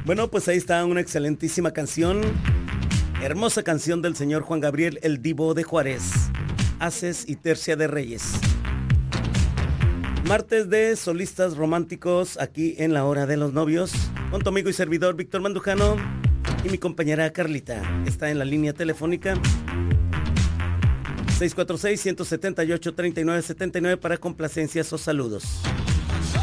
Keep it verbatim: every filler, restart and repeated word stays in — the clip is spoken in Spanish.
Bueno, pues ahí está una excelentísima canción. Hermosa canción del señor Juan Gabriel, el Divo de Juárez. Haces y Tercia de Reyes. Martes de solistas románticos aquí en la hora de los novios. Con tu amigo y servidor Víctor Mandujano y mi compañera Carlita. Está en la línea telefónica seis cuatro seis, uno siete ocho, tres nueve siete nueve para complacencias o saludos.